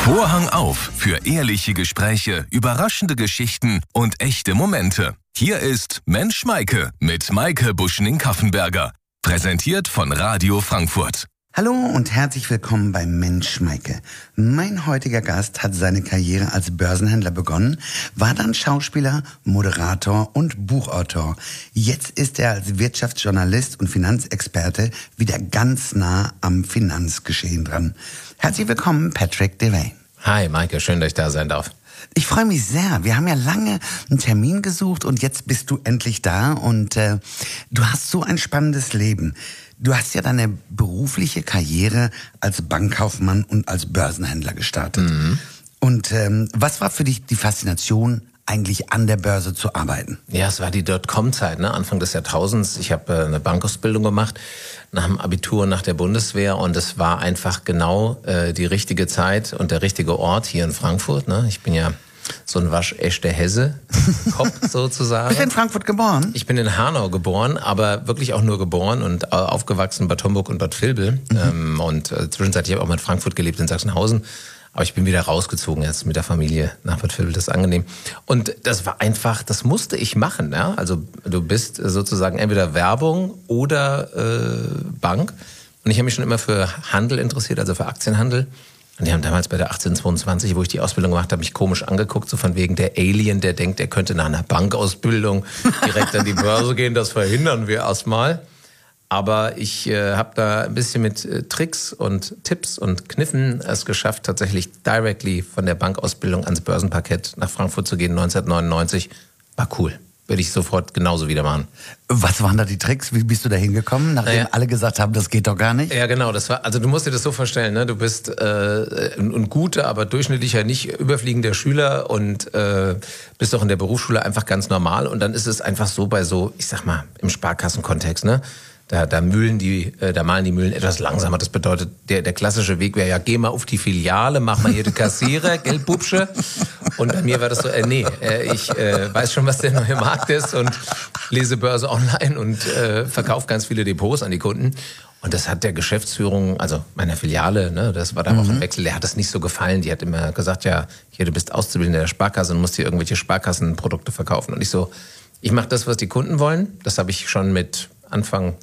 Vorhang auf für ehrliche Gespräche, überraschende Geschichten und echte Momente. Hier ist Mensch Maike mit Maike Buschning-Kaffenberger. Präsentiert von Radio Frankfurt. Hallo und herzlich willkommen bei Mensch Maike. Mein heutiger Gast hat seine Karriere als Börsenhändler begonnen, war dann Schauspieler, Moderator und Buchautor. Jetzt ist er als Wirtschaftsjournalist und Finanzexperte wieder ganz nah am Finanzgeschehen dran. Herzlich willkommen, Patrick Devane. Hi Maike, schön, dass ich da sein darf. Ich freue mich sehr. Wir haben ja lange einen Termin gesucht und jetzt bist du endlich da und du hast so ein spannendes Leben. Du hast ja deine berufliche Karriere als Bankkaufmann und als Börsenhändler gestartet. Mhm. Und was war für dich die Faszination, eigentlich an der Börse zu arbeiten? Ja, es war die Dotcom-Zeit, ne? Anfang des Jahrtausends. Ich habe eine Bankausbildung gemacht, nach dem Abitur, nach der Bundeswehr. Und es war einfach genau die richtige Zeit und der richtige Ort hier in Frankfurt. Ne? Ich bin ja so ein waschechter Hesse-Kopf sozusagen. Bist du in Frankfurt geboren? Ich bin in Hanau geboren, aber wirklich auch nur geboren und aufgewachsen in Bad Homburg und Bad Vilbel. Mhm. Und zwischenzeitlich habe ich auch mal in Frankfurt gelebt, in Sachsenhausen. Aber ich bin wieder rausgezogen jetzt mit der Familie nach Bad Vilbel, das ist angenehm. Und das war einfach, das musste ich machen. Ja? Also du bist sozusagen entweder Werbung oder Bank. Und ich habe mich schon immer für Handel interessiert, also für Aktienhandel. Und die haben damals bei der 1822, wo ich die Ausbildung gemacht habe, mich komisch angeguckt, so von wegen der Alien, der denkt, er könnte nach einer Bankausbildung direkt an die Börse gehen. Das verhindern wir erstmal. Aber ich habe da ein bisschen mit Tricks und Tipps und Kniffen es geschafft, tatsächlich directly von der Bankausbildung ans Börsenparkett nach Frankfurt zu gehen, 1999. War cool. Würde ich sofort genauso wieder machen. Was waren da die Tricks? Wie bist du da hingekommen, nachdem alle gesagt haben, das geht doch gar nicht? Ja, genau. Das war, also du musst dir das so vorstellen, ne? Du bist ein guter, aber durchschnittlicher, nicht überfliegender Schüler und bist doch in der Berufsschule einfach ganz normal. Und dann ist es einfach so bei so, ich sag mal, im Sparkassenkontext, ne? Da malen die Mühlen etwas langsamer. Das bedeutet, der klassische Weg wäre ja, geh mal auf die Filiale, mach mal hier den Kassierer, gell, Bubsche. Und bei mir war das so, ich weiß schon, was der neue Markt ist und lese Börse online und verkaufe ganz viele Depots an die Kunden. Und das hat der Geschäftsführung, also meiner Filiale, ne, das war da auch ein Wechsel, der hat das nicht so gefallen. Die hat immer gesagt, ja, hier, du bist Auszubildender der Sparkasse und musst hier irgendwelche Sparkassenprodukte verkaufen. Und ich so, ich mache das, was die Kunden wollen. Das habe ich schon mit Anfang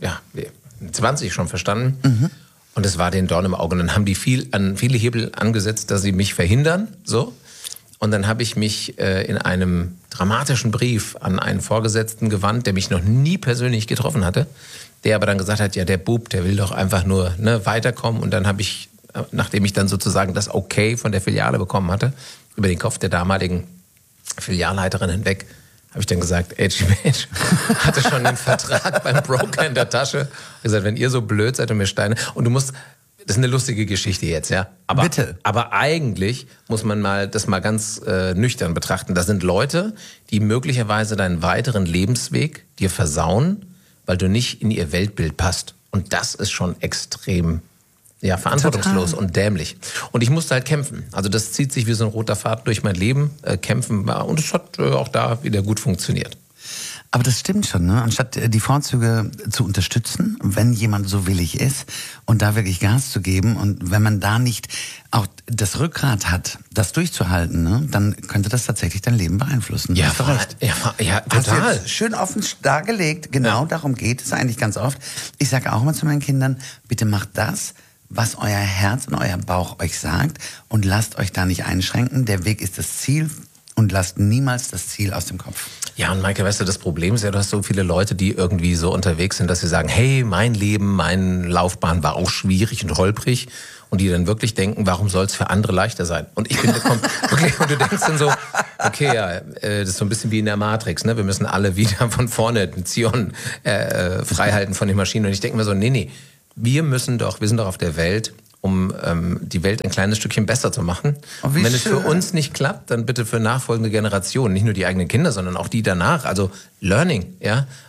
20 schon verstanden. Mhm. Und es war den Dorn im Auge. Und dann haben die viele Hebel angesetzt, dass sie mich verhindern. So. Und dann habe ich mich in einem dramatischen Brief an einen Vorgesetzten gewandt, der mich noch nie persönlich getroffen hatte. Der aber dann gesagt hat, ja, der Bub, der will doch einfach nur weiterkommen. Und dann habe ich, nachdem ich dann sozusagen das Okay von der Filiale bekommen hatte, über den Kopf der damaligen Filialleiterin hinweg, habe ich dann gesagt, Mensch, hatte schon den Vertrag beim Broker in der Tasche. Ich gesagt, wenn ihr so blöd seid und mir Steine... Und du musst... Das ist eine lustige Geschichte jetzt, ja. Aber, bitte. Aber eigentlich muss man das mal ganz nüchtern betrachten. Das sind Leute, die möglicherweise deinen weiteren Lebensweg dir versauen, weil du nicht in ihr Weltbild passt. Und das ist schon extrem... Ja, verantwortungslos und dämlich. Und ich musste halt kämpfen. Also das zieht sich wie so ein roter Faden durch mein Leben. Kämpfen war, und es hat auch da wieder gut funktioniert. Aber das stimmt schon, ne? Anstatt die Vorzüge zu unterstützen, wenn jemand so willig ist und da wirklich Gas zu geben und wenn man da nicht auch das Rückgrat hat, das durchzuhalten, ne? Dann könnte das tatsächlich dein Leben beeinflussen. Ja, recht. Ja, total. Hast du jetzt schön offen dargelegt. Genau, darum geht es eigentlich ganz oft. Ich sage auch immer zu meinen Kindern, bitte macht das, was euer Herz und euer Bauch euch sagt und lasst euch da nicht einschränken. Der Weg ist das Ziel und lasst niemals das Ziel aus dem Kopf. Ja, und Maike, weißt du, das Problem ist ja, du hast so viele Leute, die irgendwie so unterwegs sind, dass sie sagen, hey, mein Leben, meine Laufbahn war auch schwierig und holprig. Und die dann wirklich denken, warum soll es für andere leichter sein? Und ich bin wirklich, und du denkst dann so, okay, ja, das ist so ein bisschen wie in der Matrix, ne? Wir müssen alle wieder von vorne den Zion freihalten von den Maschinen. Und ich denke mir so, nee, wir sind doch auf der Welt, um die Welt ein kleines Stückchen besser zu machen. Und wenn es für uns nicht klappt, dann bitte für nachfolgende Generationen, nicht nur die eigenen Kinder, sondern auch die danach. Also Learning, ja.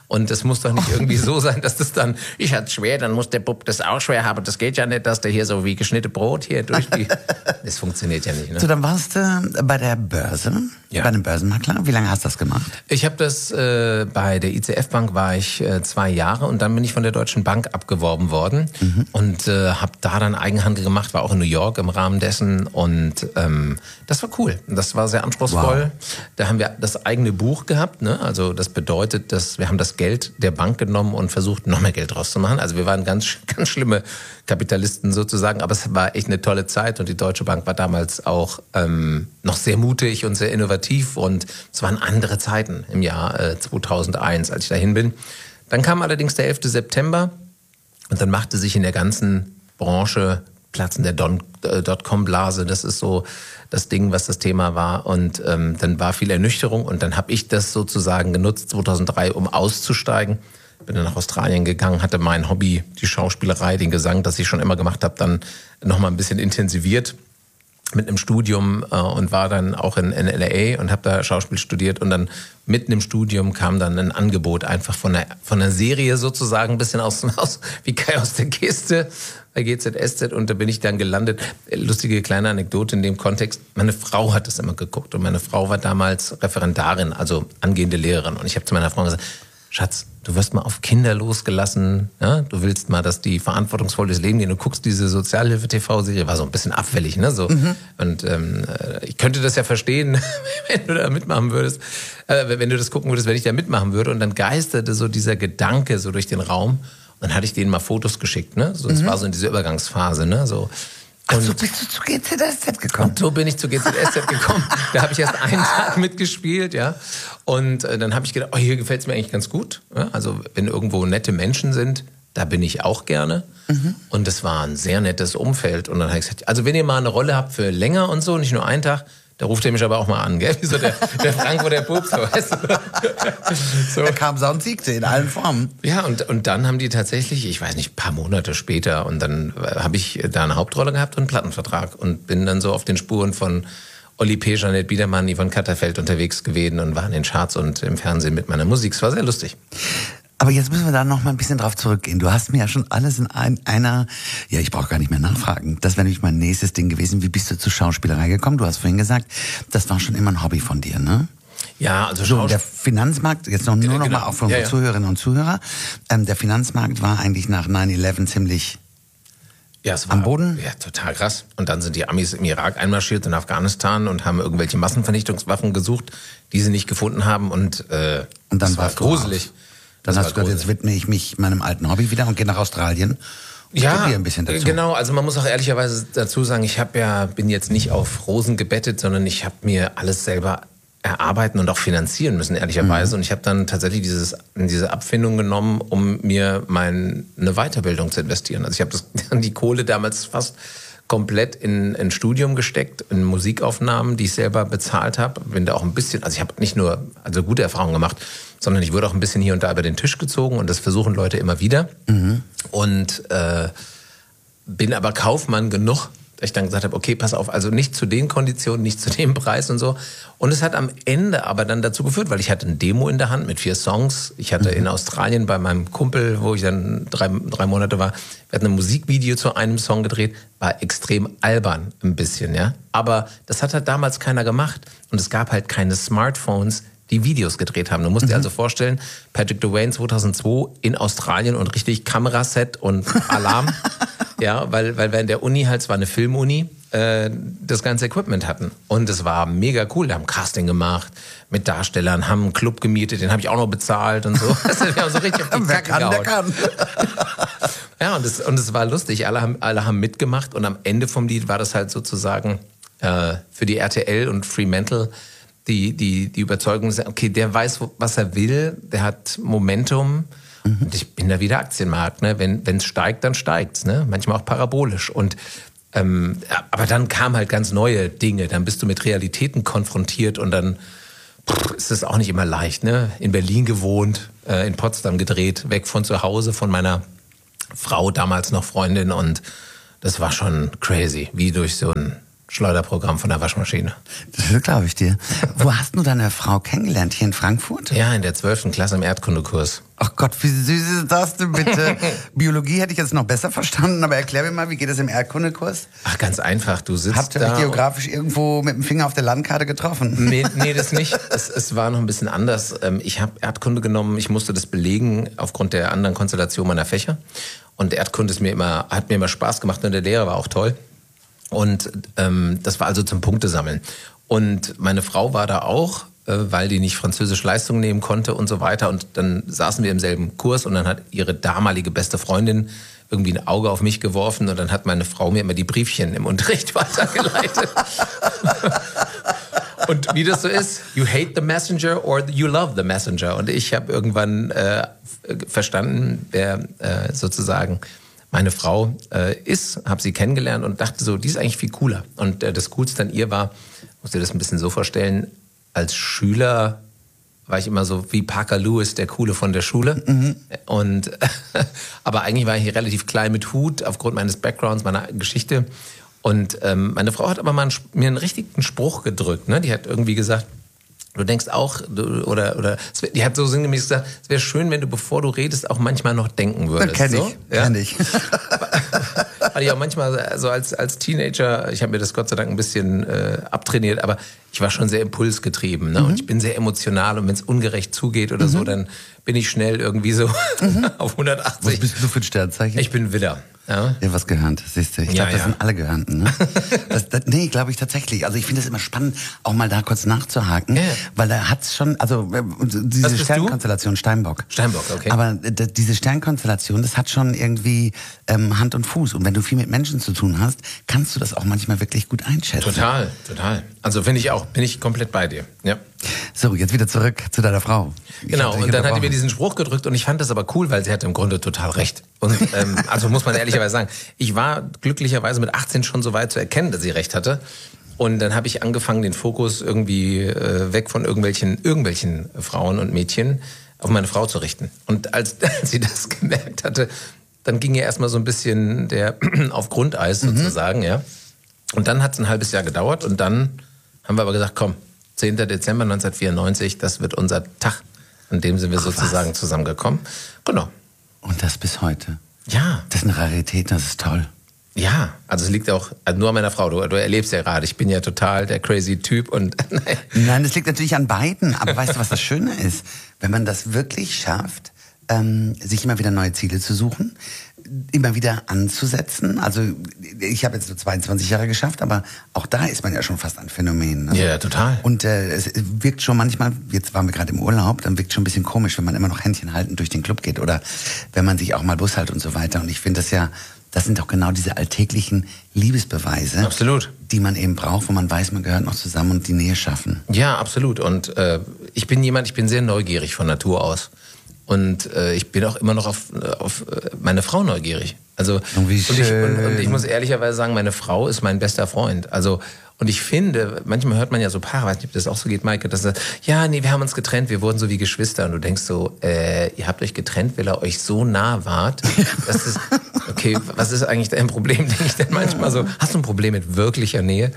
Und es muss doch nicht irgendwie so sein, dass das dann, ich hatte es schwer, dann muss der Bub das auch schwer haben. Das geht ja nicht, dass der hier so wie geschnitten Brot hier durch die... Das funktioniert ja nicht. Ne? So, dann warst du bei der Börse, bei einem Börsenmakler. Wie lange hast du das gemacht? Ich habe das, bei der ICF Bank war ich 2 Jahre und dann bin ich von der Deutschen Bank abgeworben worden und habe da dann Eigenhandel gemacht, war auch in New York im Rahmen dessen und das war cool. Das war sehr anspruchsvoll. Wow. Da haben wir das eigene Buch gehabt, ne? Also das bedeutet, dass wir haben das Geld der Bank genommen und versucht, noch mehr Geld draus zu machen. Also wir waren ganz schlimme Kapitalisten sozusagen, aber es war echt eine tolle Zeit und die Deutsche Bank war damals auch noch sehr mutig und sehr innovativ und es waren andere Zeiten im Jahr 2001, als ich dahin bin. Dann kam allerdings der 11. September und dann machte sich in der ganzen Branche Platzen der Dotcom-Blase, das ist so das Ding, was das Thema war und dann war viel Ernüchterung und dann habe ich das sozusagen genutzt 2003, um auszusteigen. Bin dann nach Australien gegangen, hatte mein Hobby, die Schauspielerei, den Gesang, das ich schon immer gemacht habe, dann nochmal ein bisschen intensiver mit einem Studium und war dann auch in LA und habe da Schauspiel studiert und dann mitten im Studium kam dann ein Angebot einfach von einer Serie sozusagen, ein bisschen aus wie Kai aus der Kiste bei GZSZ und da bin ich dann gelandet. Lustige kleine Anekdote in dem Kontext, meine Frau hat das immer geguckt und meine Frau war damals Referendarin, also angehende Lehrerin und ich habe zu meiner Frau gesagt, Schatz, du wirst mal auf Kinder losgelassen, ja? Du willst mal, dass die verantwortungsvoll durchs Leben gehen. Du guckst diese Sozialhilfe-TV-Serie, war so ein bisschen abfällig, ne? So. Und ich könnte das ja verstehen, wenn du da mitmachen würdest, wenn du das gucken würdest, wenn ich da mitmachen würde. Und dann geisterte so dieser Gedanke so durch den Raum. Und dann hatte ich denen mal Fotos geschickt, ne? So, das war so in dieser Übergangsphase, ne? So. Ach, so bist du zu GZSZ gekommen? Und so bin ich zu GZSZ gekommen. Da habe ich erst einen Tag mitgespielt, ja. Und dann habe ich gedacht, oh, hier gefällt es mir eigentlich ganz gut. Ja? Also wenn irgendwo nette Menschen sind, da bin ich auch gerne. Und das war ein sehr nettes Umfeld. Und dann habe ich gesagt, also wenn ihr mal eine Rolle habt für länger und so, nicht nur einen Tag, da ruft ihr mich aber auch mal an, gell? Wie so der Frank, der Pups, weißt du? So. Er kam und siegte in allen Formen. Ja, und dann haben die tatsächlich, ich weiß nicht, ein paar Monate später, und dann habe ich da eine Hauptrolle gehabt und einen Plattenvertrag und bin dann so auf den Spuren von Oli P., Jeanette Biedermann, Yvonne Katterfeld unterwegs gewesen und war in den Charts und im Fernsehen mit meiner Musik. Es war sehr lustig. Aber jetzt müssen wir da noch mal ein bisschen drauf zurückgehen. Du hast mir ja schon alles in einer, ja, ich brauche gar nicht mehr nachfragen. Das wäre nämlich mein nächstes Ding gewesen. Wie bist du zur Schauspielerei gekommen? Du hast vorhin gesagt, das war schon immer ein Hobby von dir, ne? Ja, also so, der Finanzmarkt, jetzt nur noch mal auch von Zuhörerinnen und Zuhörer, der Finanzmarkt war eigentlich nach 9/11 ziemlich es war, am Boden? Ja, total krass. Und dann sind die Amis im Irak einmarschiert, in Afghanistan und haben irgendwelche Massenvernichtungswaffen gesucht, die sie nicht gefunden haben und dann war es gruselig. Dann hast du gesagt, jetzt widme ich mich meinem alten Hobby wieder und gehe nach Australien. Ja, ein bisschen dazu. Genau. Also man muss auch ehrlicherweise dazu sagen, ich bin jetzt nicht auf Rosen gebettet, sondern ich habe mir alles selber erarbeiten und auch finanzieren müssen, ehrlicherweise. Und ich habe dann tatsächlich diese Abfindung genommen, um mir eine Weiterbildung zu investieren. Also ich habe die Kohle damals fast komplett in ein Studium gesteckt, in Musikaufnahmen, die ich selber bezahlt habe. Bin da auch ein bisschen, also ich habe nicht nur gute Erfahrungen gemacht, sondern ich wurde auch ein bisschen hier und da über den Tisch gezogen und das versuchen Leute immer wieder. Und bin aber Kaufmann genug, dass ich dann gesagt habe, okay, pass auf, also nicht zu den Konditionen, nicht zu dem Preis und so. Und es hat am Ende aber dann dazu geführt, weil ich hatte ein Demo in der Hand mit 4 Songs. Ich hatte in Australien bei meinem Kumpel, wo ich dann drei Monate war, wir hatten ein Musikvideo zu einem Song gedreht, war extrem albern ein bisschen, ja. Aber das hat halt damals keiner gemacht und es gab halt keine Smartphones, die Videos gedreht haben. Du musst dir also vorstellen, Patrick Dwayne 2002 in Australien und richtig Kameraset und Alarm. Ja, weil wir in der Uni halt, es war eine Filmuni, das ganze Equipment hatten. Und es war mega cool. Wir haben Casting gemacht mit Darstellern, haben einen Club gemietet, den habe ich auch noch bezahlt und so. Wir haben so richtig auf die Kacke gehauen. Wer kann. Ja, und es war lustig. Alle haben mitgemacht und am Ende vom Lied war das halt sozusagen für die RTL und Fremantle die Überzeugung, okay, der weiß, was er will, der hat Momentum. Und ich bin da wieder Aktienmarkt, ne? Wenn es steigt, dann steigt's, ne? Manchmal auch parabolisch. Und aber dann kamen halt ganz neue Dinge. Dann bist du mit Realitäten konfrontiert und dann ist es auch nicht immer leicht, ne? In Berlin gewohnt, in Potsdam gedreht, weg von zu Hause, von meiner Frau, damals noch Freundin. Und das war schon crazy, wie durch so ein Schleuderprogramm von der Waschmaschine. Das glaube ich dir. Wo hast du deine Frau kennengelernt? Hier in Frankfurt? Ja, in der 12. Klasse im Erdkundekurs. Ach Gott, wie süß ist das denn bitte? Biologie hätte ich jetzt noch besser verstanden, aber erklär mir mal, wie geht es im Erdkundekurs? Ach, ganz einfach. Du sitzt Habt ihr euch geografisch irgendwo mit dem Finger auf der Landkarte getroffen? Nee, das nicht. Es war noch ein bisschen anders. Ich habe Erdkunde genommen, ich musste das belegen aufgrund der anderen Konstellation meiner Fächer. Und Erdkunde hat mir immer Spaß gemacht und der Lehrer war auch toll. Und das war also zum Punktesammeln. Und meine Frau war da auch, weil die nicht Französisch Leistung nehmen konnte und so weiter. Und dann saßen wir im selben Kurs und dann hat ihre damalige beste Freundin irgendwie ein Auge auf mich geworfen und dann hat meine Frau mir immer die Briefchen im Unterricht weitergeleitet. Und wie das so ist, you hate the messenger or you love the messenger. Und ich habe irgendwann verstanden, wer sozusagen meine Frau ist, habe sie kennengelernt und dachte so, die ist eigentlich viel cooler. Und das Coolste an ihr war, musst dir das ein bisschen so vorstellen, als Schüler war ich immer so wie Parker Lewis, der Coole von der Schule. Mhm. Und aber eigentlich war ich relativ klein mit Hut aufgrund meines Backgrounds, meiner Geschichte. Und meine Frau hat aber mal mir einen richtigen Spruch gedrückt. Ne? Die hat irgendwie gesagt, du denkst auch, die hat so sinngemäß gesagt, es wäre schön, wenn du, bevor du redest, auch manchmal noch denken würdest. Kenn ich. Hatte ich auch manchmal so als Teenager, ich habe mir das Gott sei Dank ein bisschen abtrainiert, aber ich war schon sehr impulsgetrieben. Ne? Und ich bin sehr emotional und wenn es ungerecht zugeht oder so, dann bin ich schnell irgendwie so auf 180. Was bist du für ein Sternzeichen? Ich bin Widder. Ja, was gehörnt, siehst du. Ich glaube, das sind alle Gehörnten. Ne? Nee, glaube ich tatsächlich. Also ich finde es immer spannend, auch mal da kurz nachzuhaken, weil da hat's schon, also diese Sternkonstellation, Steinbock. Steinbock, okay. Aber diese Sternkonstellation, das hat schon irgendwie Hand und Fuß. Und wenn du viel mit Menschen zu tun hast, kannst du das auch manchmal wirklich gut einschätzen. Total. Also finde ich auch, bin ich komplett bei dir. Ja. So, jetzt wieder zurück zu deiner Frau. Genau, und dann hat die mir diesen Spruch gedrückt und ich fand das aber cool, weil sie hatte im Grunde total recht. Und also muss man ehrlicherweise sagen, ich war glücklicherweise mit 18 schon so weit zu erkennen, dass sie recht hatte. Und dann habe ich angefangen, den Fokus irgendwie weg von irgendwelchen Frauen und Mädchen auf meine Frau zu richten. Und als sie das gemerkt hatte, dann ging ihr erstmal so ein bisschen der auf Grundeis sozusagen, ja. Und dann hat es ein halbes Jahr gedauert und dann haben wir aber gesagt, komm, 10. Dezember 1994, das wird unser Tag. An dem sind wir sozusagen zusammengekommen. Genau. Und das bis heute? Ja. Das ist eine Rarität, das ist toll. Ja, also es liegt auch nur an meiner Frau. Du erlebst ja gerade, ich bin ja total der crazy Typ. Und Nein, das liegt natürlich an beiden. Aber weißt du, was das Schöne ist? Wenn man das wirklich schafft, sich immer wieder neue Ziele zu suchen, immer wieder anzusetzen. Also ich habe jetzt so 22 Jahre geschafft, aber auch da ist man ja schon fast ein Phänomen. Also, ja, total. Und es wirkt schon manchmal, jetzt waren wir gerade im Urlaub, dann wirkt schon ein bisschen komisch, wenn man immer noch Händchen haltend durch den Club geht oder wenn man sich auch mal Bus hält und so weiter. Und ich finde das sind doch genau diese alltäglichen Liebesbeweise, absolut, die man eben braucht, wo man weiß, man gehört noch zusammen und die Nähe schaffen. Ja, absolut. Und ich bin sehr neugierig von Natur aus. Und ich bin auch immer noch auf meine Frau neugierig. Also und ich muss ehrlicherweise sagen, meine Frau ist mein bester Freund. Also und ich finde, manchmal hört man ja so Paare, weiß nicht, ob das auch so geht, Maike, dass sagt, ja, nee, wir haben uns getrennt, wir wurden so wie Geschwister. Und du denkst so, ihr habt euch getrennt, weil ihr euch so nah wart. Das ist, okay, was ist eigentlich dein Problem, denke ich dann manchmal so. Hast du ein Problem mit wirklicher Nähe?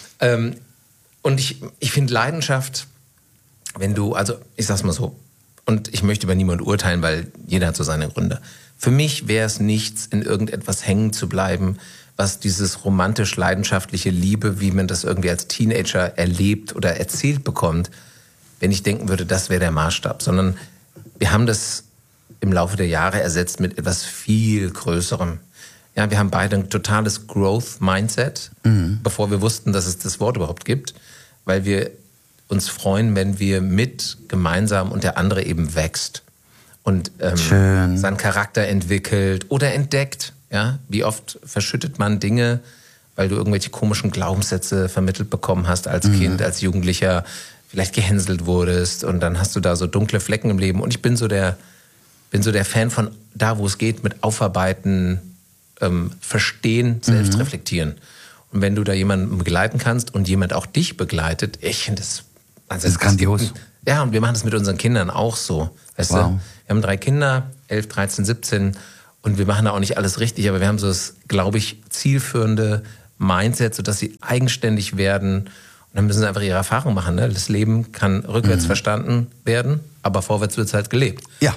Und ich finde Leidenschaft, wenn du, also ich sag's mal so, und ich möchte über niemanden urteilen, weil jeder hat so seine Gründe. Für mich wäre es nichts, in irgendetwas hängen zu bleiben, was dieses romantisch-leidenschaftliche Liebe, wie man das irgendwie als Teenager erlebt oder erzählt bekommt, wenn ich denken würde, das wäre der Maßstab. Sondern wir haben das im Laufe der Jahre ersetzt mit etwas viel Größerem. Ja, wir haben beide ein totales Growth-Mindset, bevor wir wussten, dass es das Wort überhaupt gibt, weil wir uns freuen, wenn wir gemeinsam und der andere eben wächst und seinen Charakter entwickelt oder entdeckt. Ja? Wie oft verschüttet man Dinge, weil du irgendwelche komischen Glaubenssätze vermittelt bekommen hast als Kind, als Jugendlicher, vielleicht gehänselt wurdest und dann hast du da so dunkle Flecken im Leben. Und ich bin so der Fan von da, wo es geht, mit Aufarbeiten, Verstehen, selbst reflektieren. Und wenn du da jemanden begleiten kannst und jemand auch dich begleitet, ich finde das... Also das ist grandios. Ja, und wir machen das mit unseren Kindern auch so. Weißt du? Wir haben 3 Kinder, 11, 13, 17 und wir machen da auch nicht alles richtig, aber wir haben so das, glaube ich, zielführende Mindset, sodass sie eigenständig werden. Und dann müssen sie einfach ihre Erfahrung machen. Ne? Das Leben kann rückwärts verstanden werden, aber vorwärts wird es halt gelebt. Ja.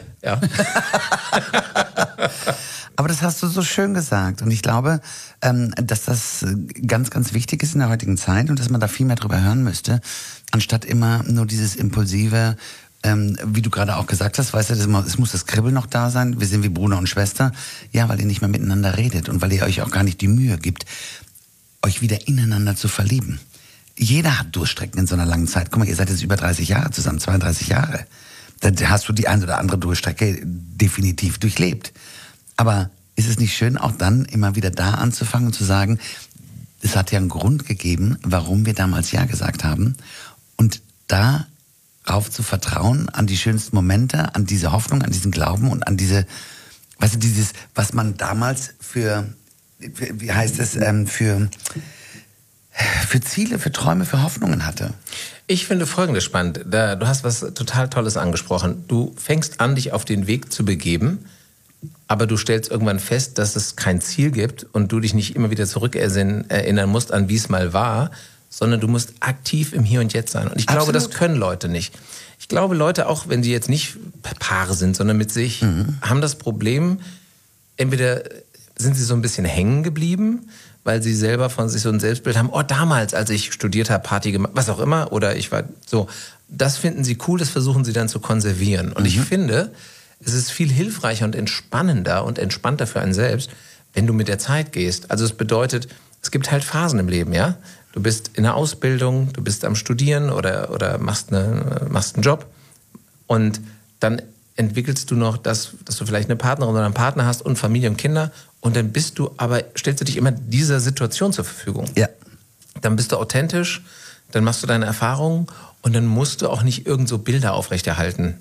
Aber das hast du so schön gesagt. Und ich glaube, dass das ganz, ganz wichtig ist in der heutigen Zeit und dass man da viel mehr drüber hören müsste, anstatt immer nur dieses impulsive, wie du gerade auch gesagt hast, weißt du, es muss das Kribbeln noch da sein, wir sind wie Bruder und Schwester. Ja, weil ihr nicht mehr miteinander redet und weil ihr euch auch gar nicht die Mühe gibt, euch wieder ineinander zu verlieben. Jeder hat Durchstrecken in so einer langen Zeit. Guck mal, ihr seid jetzt über 30 Jahre zusammen, 32 Jahre. Dann hast du die eine oder andere Durchstrecke definitiv durchlebt. Aber ist es nicht schön, auch dann immer wieder da anzufangen und zu sagen, es hat ja einen Grund gegeben, warum wir damals Ja gesagt haben. Und darauf zu vertrauen, an die schönsten Momente, an diese Hoffnung, an diesen Glauben und an diese, weißt du, dieses, was man damals für Ziele, für Träume, für Hoffnungen hatte. Ich finde Folgendes spannend. Du hast was total Tolles angesprochen. Du fängst an, dich auf den Weg zu begeben, aber du stellst irgendwann fest, dass es kein Ziel gibt und du dich nicht immer wieder erinnern musst an, wie es mal war, sondern du musst aktiv im Hier und Jetzt sein. Und ich glaube, das können Leute nicht. Ich glaube, Leute, auch wenn sie jetzt nicht Paare sind, sondern mit sich, haben das Problem, entweder sind sie so ein bisschen hängen geblieben, weil sie selber von sich so ein Selbstbild haben, oh, damals, als ich studiert habe, Party gemacht, was auch immer, oder ich war so. Das finden sie cool, das versuchen sie dann zu konservieren. Und ich finde, es ist viel hilfreicher und entspannender und entspannter für einen selbst, wenn du mit der Zeit gehst. Also es bedeutet, es gibt halt Phasen im Leben, ja? Du bist in der Ausbildung, du bist am Studieren oder machst einen Job und dann entwickelst du noch dass du vielleicht eine Partnerin oder einen Partner hast und Familie und Kinder und dann stellst du dich immer dieser Situation zur Verfügung. Ja. Dann bist du authentisch, dann machst du deine Erfahrungen und dann musst du auch nicht irgend so Bilder aufrechterhalten.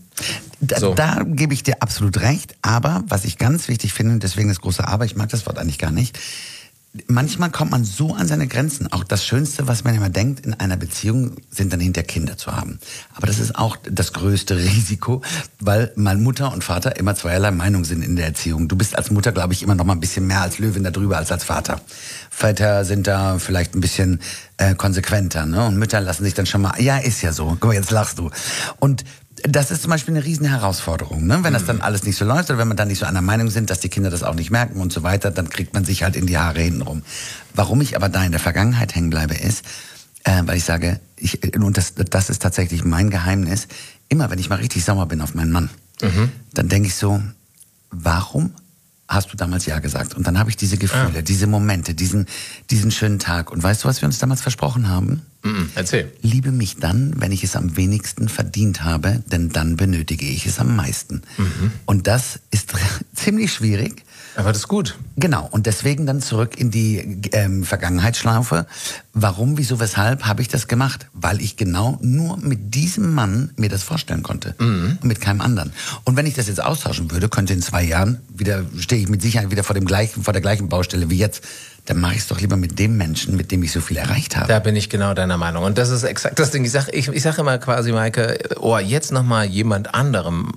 Da gebe ich dir absolut recht, aber was ich ganz wichtig finde, und deswegen das große Aber, ich mag das Wort eigentlich gar nicht, manchmal kommt man so an seine Grenzen. Auch das Schönste, was man immer denkt, in einer Beziehung sind dann hinter Kinder zu haben. Aber das ist auch das größte Risiko, weil mal Mutter und Vater immer zweierlei Meinung sind in der Erziehung. Du bist als Mutter, glaube ich, immer noch mal ein bisschen mehr als Löwin da drüber als Vater. Väter sind da vielleicht ein bisschen konsequenter, ne? Und Mütter lassen sich dann schon mal, ja, ist ja so. Guck mal, jetzt lachst du. Und das ist zum Beispiel eine riesen Herausforderung, ne? Wenn das dann alles nicht so läuft oder wenn man dann nicht so einer Meinung sind, dass die Kinder das auch nicht merken und so weiter, dann kriegt man sich halt in die Haare hintenrum. Warum ich aber da in der Vergangenheit hängen bleibe, ist, weil ich sage, und das ist tatsächlich mein Geheimnis, immer wenn ich mal richtig sauer bin auf meinen Mann, dann denke ich so, warum hast du damals Ja gesagt? Und dann habe ich diese Gefühle, diese Momente, diesen schönen Tag. Und weißt du, was wir uns damals versprochen haben? Erzähl. Liebe mich dann, wenn ich es am wenigsten verdient habe, denn dann benötige ich es am meisten. Und das ist ziemlich schwierig. Aber das ist gut. Genau, und deswegen dann zurück in die Vergangenheitsschlaufe. Warum, wieso, weshalb habe ich das gemacht? Weil ich genau nur mit diesem Mann mir das vorstellen konnte. Und mit keinem anderen. Und wenn ich das jetzt austauschen würde, könnte in 2 Jahren stehe ich mit Sicherheit wieder vor der gleichen Baustelle wie jetzt. Dann mache ich es doch lieber mit dem Menschen, mit dem ich so viel erreicht habe. Da bin ich genau deiner Meinung. Und das ist exakt das Ding. Ich sag immer quasi, Maike, jetzt nochmal jemand anderem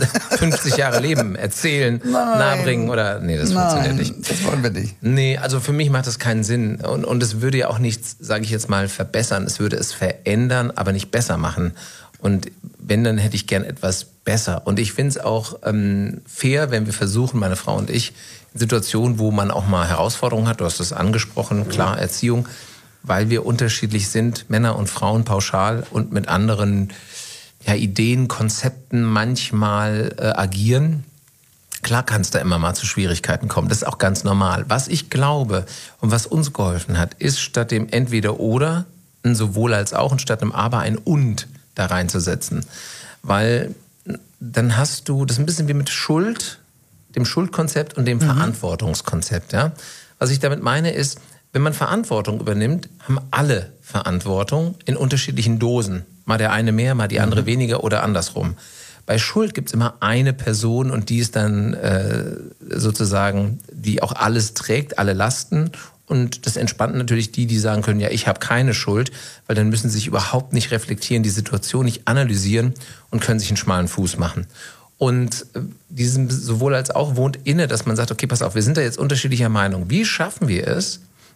50 Jahre Leben erzählen, nahebringen oder... Nee, das funktioniert nicht. Das wollen wir nicht. Nee, also für mich macht das keinen Sinn. Und es würde ja auch nichts, sage ich jetzt mal, verbessern. Es würde es verändern, aber nicht besser machen. Und wenn, dann hätte ich gern etwas besser. Und ich finde es auch fair, wenn wir versuchen, meine Frau und ich, in Situationen, wo man auch mal Herausforderungen hat, du hast es angesprochen, klar, Erziehung, weil wir unterschiedlich sind, Männer und Frauen pauschal und mit anderen Ideen, Konzepten manchmal agieren. Klar kann es da immer mal zu Schwierigkeiten kommen, das ist auch ganz normal. Was ich glaube und was uns geholfen hat, ist statt dem Entweder-Oder ein Sowohl als auch und statt dem Aber ein Und da reinzusetzen. Weil dann hast du, das ist ein bisschen wie mit Schuld, dem Schuldkonzept und dem Verantwortungskonzept. Ja? Was ich damit meine ist, wenn man Verantwortung übernimmt, haben alle Verantwortung in unterschiedlichen Dosen. Mal der eine mehr, mal die andere weniger oder andersrum. Bei Schuld gibt's immer eine Person und die ist dann sozusagen, die auch alles trägt, alle Lasten. Und das entspannt natürlich die sagen können, ja, ich habe keine Schuld, weil dann müssen sie sich überhaupt nicht reflektieren, die Situation nicht analysieren und können sich einen schmalen Fuß machen. Und diesem sowohl als auch wohnt inne, dass man sagt, okay, pass auf, wir sind da jetzt unterschiedlicher Meinung. Wie schaffen wir es,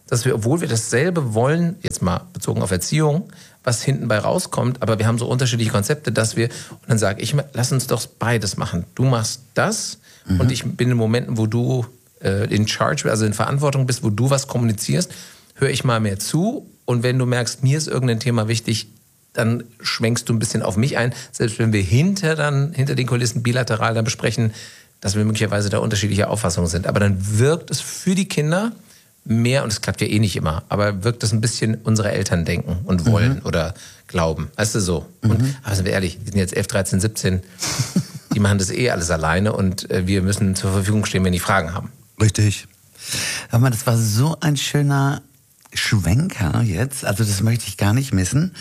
dass wir, obwohl wir dasselbe wollen, jetzt mal bezogen auf Erziehung, was hinten bei rauskommt, aber wir haben so unterschiedliche Konzepte, dass wir, und dann sage ich, lass uns doch beides machen. Du machst das und ich bin in Momenten, wo du in Charge, also in Verantwortung bist, wo du was kommunizierst, höre ich mal mehr zu und wenn du merkst, mir ist irgendein Thema wichtig, dann schwenkst du ein bisschen auf mich ein, selbst wenn wir hinter den Kulissen bilateral dann besprechen, dass wir möglicherweise da unterschiedliche Auffassungen sind. Aber dann wirkt es für die Kinder mehr, und es klappt ja eh nicht immer, aber wirkt es ein bisschen unsere Eltern denken und wollen oder glauben. Weißt du so? Und, aber sind wir ehrlich, die sind jetzt 11, 13, 17, die machen das eh alles alleine und wir müssen zur Verfügung stehen, wenn die Fragen haben. Richtig. Aber das war so ein schöner Schwenker jetzt, also das möchte ich gar nicht missen.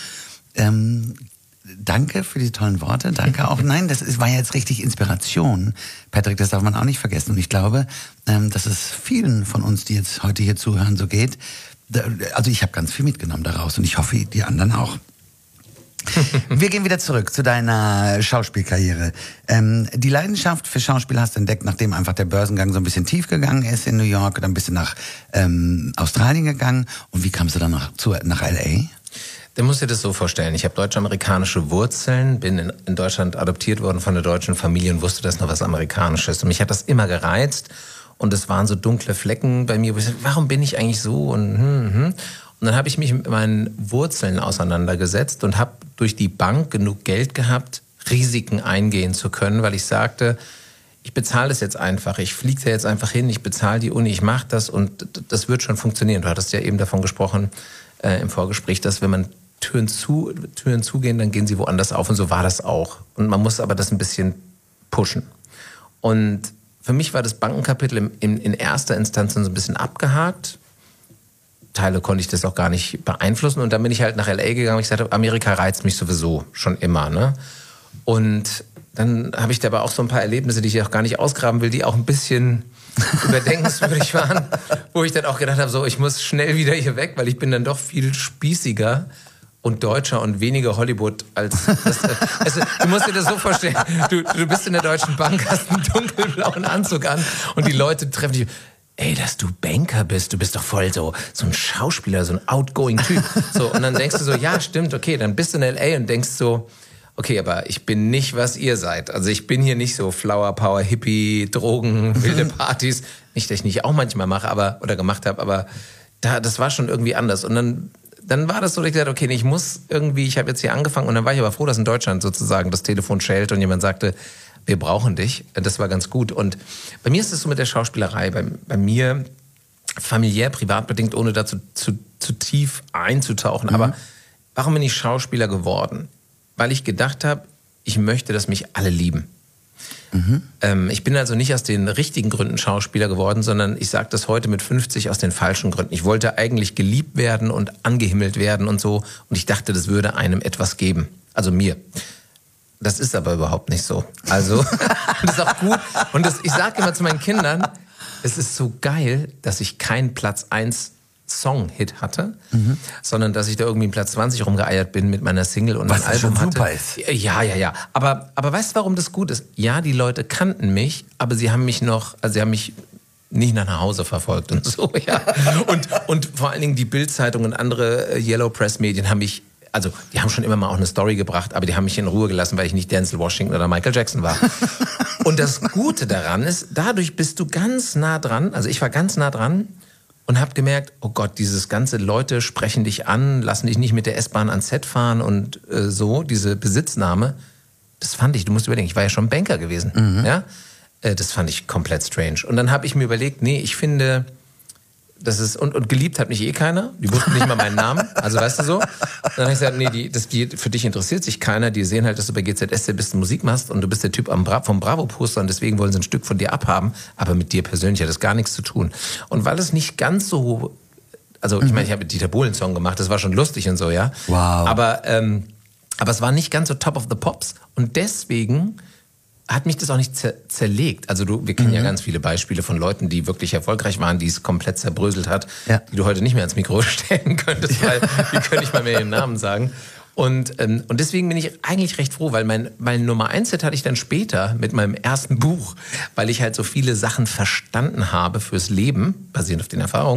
Danke für die tollen Worte, danke auch. Nein, war ja jetzt richtig Inspiration, Patrick, das darf man auch nicht vergessen. Und ich glaube, dass es vielen von uns, die jetzt heute hier zuhören, so geht. Also ich habe ganz viel mitgenommen daraus und ich hoffe, die anderen auch. Wir gehen wieder zurück zu deiner Schauspielkarriere. Die Leidenschaft für Schauspiel hast du entdeckt, nachdem einfach der Börsengang so ein bisschen tief gegangen ist in New York, dann bist du nach Australien gegangen. Und wie kamst du dann nach L.A.? Du musst dir das so vorstellen, ich habe deutsch-amerikanische Wurzeln, bin in Deutschland adoptiert worden von einer deutschen Familie und wusste, dass noch was Amerikanisches. Und mich hat das immer gereizt und es waren so dunkle Flecken bei mir, wo ich sagte, warum bin ich eigentlich so? Und dann habe ich mich mit meinen Wurzeln auseinandergesetzt und habe durch die Bank genug Geld gehabt, Risiken eingehen zu können, weil ich sagte, ich bezahle das jetzt einfach, ich fliege da jetzt einfach hin, ich bezahle die Uni, ich mache das und das wird schon funktionieren. Du hattest ja eben davon gesprochen im Vorgespräch, dass wenn man Türen zugehen, dann gehen sie woanders auf und so war das auch. Und man muss aber das ein bisschen pushen. Und für mich war das Bankenkapitel in erster Instanz so ein bisschen abgehakt. Teile konnte ich das auch gar nicht beeinflussen und dann bin ich halt nach L.A. gegangen und ich sagte, Amerika reizt mich sowieso schon immer, ne? Und dann habe ich dabei auch so ein paar Erlebnisse, die ich auch gar nicht ausgraben will, die auch ein bisschen überdenkenswürdig waren, wo ich dann auch gedacht habe, so, ich muss schnell wieder hier weg, weil ich bin dann doch viel spießiger und deutscher und weniger Hollywood als das. Also, du musst dir das so vorstellen, du bist in der Deutschen Bank, hast einen dunkelblauen Anzug an und die Leute treffen dich. Ey, dass du Banker bist, du bist doch voll so ein Schauspieler, so ein outgoing Typ. So, und dann denkst du so, ja, stimmt, okay, dann bist du in L.A. und denkst so, okay, aber ich bin nicht, was ihr seid. Also ich bin hier nicht so Flower Power, Hippie, Drogen, wilde Partys. Nicht, dass ich nicht auch manchmal mache, oder gemacht habe, aber das war schon irgendwie anders. Und dann war das so, dass ich gesagt, okay, ich muss irgendwie, ich habe jetzt hier angefangen und dann war ich aber froh, dass in Deutschland sozusagen das Telefon schellt und jemand sagte, wir brauchen dich. Das war ganz gut. Und bei mir ist es so mit der Schauspielerei. Bei mir familiär, privat bedingt, ohne dazu zu tief einzutauchen. Aber warum bin ich Schauspieler geworden? Weil ich gedacht habe, ich möchte, dass mich alle lieben. Ich bin also nicht aus den richtigen Gründen Schauspieler geworden, sondern ich sage das heute mit 50 aus den falschen Gründen. Ich wollte eigentlich geliebt werden und angehimmelt werden und so. Und ich dachte, das würde einem etwas geben. Also mir. Das ist aber überhaupt nicht so. Also, das ist auch gut. Und ich sage immer zu meinen Kindern, es ist so geil, dass ich keinen Platz 1 Song-Hit hatte, sondern dass ich da irgendwie in Platz 20 rumgeeiert bin mit meiner Single und was ein Album hatte. Super ist. Ja. Aber weißt du, warum das gut ist? Ja, die Leute kannten mich, aber sie haben mich nicht nach Hause verfolgt und so, ja. Und vor allen Dingen die Bild-Zeitung und andere Yellow Press-Medien haben mich, also die haben schon immer mal auch eine Story gebracht, aber die haben mich in Ruhe gelassen, weil ich nicht Denzel Washington oder Michael Jackson war. Und das Gute daran ist, dadurch bist du ganz nah dran, also ich war ganz nah dran und habe gemerkt, oh Gott, dieses ganze Leute sprechen dich an, lassen dich nicht mit der S-Bahn ans Set fahren und so, diese Besitznahme, das fand ich, du musst überlegen, ich war ja schon Banker gewesen, ja, das fand ich komplett strange. Und dann habe ich mir überlegt, nee, ich finde, das ist, und geliebt hat mich eh keiner. Die wussten nicht mal meinen Namen. Also weißt du so. Dann habe ich gesagt, nee, für dich interessiert sich keiner. Die sehen halt, dass du bei GZSZ bist und Musik machst und du bist der Typ vom Bravo-Poster und deswegen wollen sie ein Stück von dir abhaben. Aber mit dir persönlich hat das gar nichts zu tun. Und weil es nicht ganz so, also ich meine, ich habe mit Dieter Bohlen einen Song gemacht, das war schon lustig und so, ja. Wow. Aber es war nicht ganz so Top of the Pops und deswegen hat mich das auch nicht zerlegt. Also wir kennen ja ganz viele Beispiele von Leuten, die wirklich erfolgreich waren, die es komplett zerbröselt hat, die du heute nicht mehr ans Mikro stellen könntest, weil die können nicht mal mehr ihren Namen sagen. Und deswegen bin ich eigentlich recht froh, weil mein Nummer 1-Hit hatte ich dann später mit meinem ersten Buch, weil ich halt so viele Sachen verstanden habe fürs Leben, basierend auf den Erfahrungen,